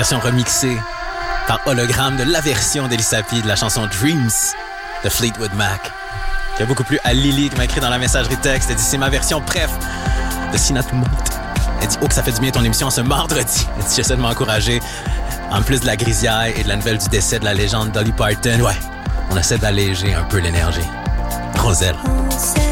Version remixée par hologramme de la version d'Elissa P de la chanson Dreams de Fleetwood Mac. Qui a beaucoup plu à Lily qui m'a écrit dans la messagerie texte. Elle dit c'est ma version préf de Sina Tumult. Elle dit oh que ça fait du bien ton émission ce mardi. Elle dit j'essaie de m'encourager. En plus de la grisaille et de la nouvelle du décès de la légende Dolly Parton, ouais, on essaie d'alléger un peu l'énergie. Roselle.